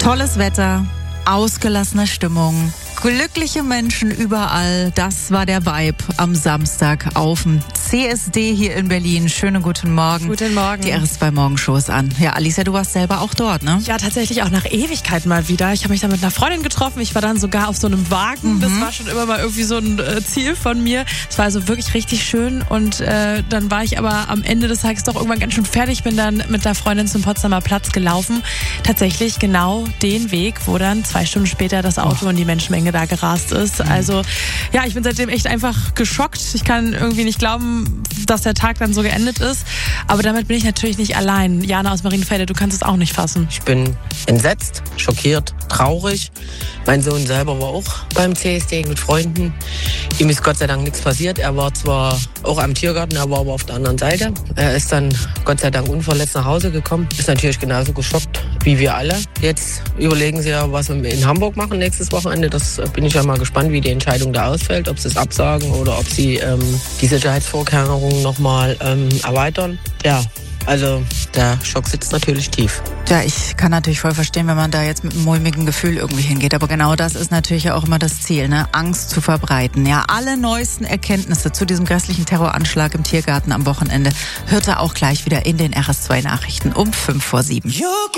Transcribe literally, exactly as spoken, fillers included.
Tolles Wetter, ausgelassene Stimmung, glückliche Menschen überall. Das war der Vibe am Samstag auf dem C S D hier in Berlin. Schönen guten Morgen. Guten Morgen. Die R S zwei Morgenshow ist an. Ja, Alicia, du warst selber auch dort, ne? Ja, tatsächlich auch nach Ewigkeit mal wieder. Ich habe mich da mit einer Freundin getroffen. Ich war dann sogar auf so einem Wagen. Mhm. Das war schon immer mal irgendwie so ein äh, Ziel von mir. Es war also wirklich richtig schön. Und äh, dann war ich aber am Ende des Tages doch irgendwann ganz schön fertig. Bin dann mit der Freundin zum Potsdamer Platz gelaufen. Tatsächlich genau den Weg, wo dann zwei Stunden später das Auto oh. und die Menschenmenge da gerast ist. Also ja, ich bin seitdem echt einfach geschockt. Ich kann irgendwie nicht glauben, dass der Tag dann so geendet ist. Aber damit bin ich natürlich nicht allein. Jana aus Marienfelde, du kannst es auch nicht fassen. Ich bin entsetzt, schockiert, traurig. Mein Sohn selber war auch beim C S D mit Freunden. Ihm ist Gott sei Dank nichts passiert. Er war zwar auch am Tiergarten, er war aber auf der anderen Seite. Er ist dann Gott sei Dank unverletzt nach Hause gekommen. Ist natürlich genauso geschockt wie wir alle. Jetzt überlegen sie ja, was wir in Hamburg machen nächstes Wochenende. Das bin ich ja mal gespannt, wie die Entscheidung da ausfällt. Ob sie es absagen oder ob sie ähm, die Sicherheitsvorkehrungen nochmal ähm, erweitern. Ja, also der Schock sitzt natürlich tief. Ja, ich kann natürlich voll verstehen, wenn man da jetzt mit einem mulmigen Gefühl irgendwie hingeht. Aber genau das ist natürlich ja auch immer das Ziel, ne? Angst zu verbreiten. Ja, alle neuesten Erkenntnisse zu diesem grässlichen Terroranschlag im Tiergarten am Wochenende hört ihr auch gleich wieder in den R S zwei Nachrichten um fünf vor sieben.